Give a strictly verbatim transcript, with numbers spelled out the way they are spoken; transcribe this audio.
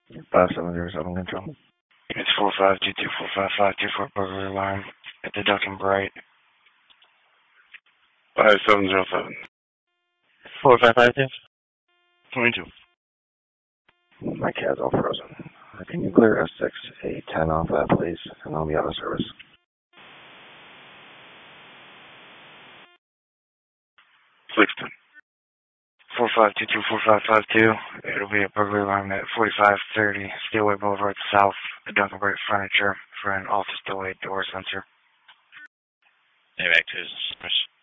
five seven zero seven control. It's four five two two four five five two for burglary alarm at the Duck and Bright. five seven zero seven. four five five two. twenty-two. My CAD's all frozen. Uh, Can you clear S six eight ten off that, please? And I'll be out of service. Sixteen. four five two two four five five two. It'll be a burglary alarm at forty-five thirty Steelway Boulevard South, the Duck and Bright Furniture for an office delayed door sensor. Hey, back to his service.